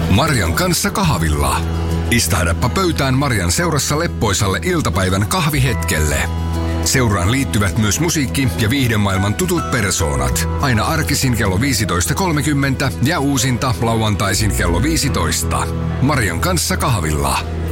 Marjan kanssa kahvilla. Istahdappa pöytään Marjan seurassa leppoisalle iltapäivän kahvihetkelle. Seuraan liittyvät myös musiikki- ja viihdemaailman tutut persoonat. Aina arkisin kello 15.30 ja uusinta lauantaisin kello 15. Marjan kanssa kahvilla.